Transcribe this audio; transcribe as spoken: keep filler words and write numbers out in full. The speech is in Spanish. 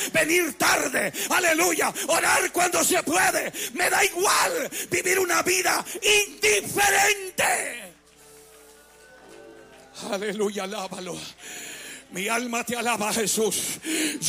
venir tarde, aleluya, orar cuando se puede. Me da igual vivir una vida indiferente. Aleluya, alábalo. Mi alma te alaba, Jesús.